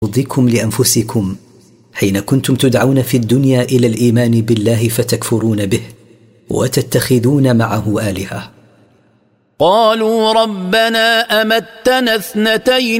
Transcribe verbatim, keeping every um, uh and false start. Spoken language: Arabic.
ضدكم لأنفسكم حين كنتم تدعون في الدنيا إلى الإيمان بالله فتكفرون به وتتخذون معه آلهة. قالوا ربنا أمتنا اثنتين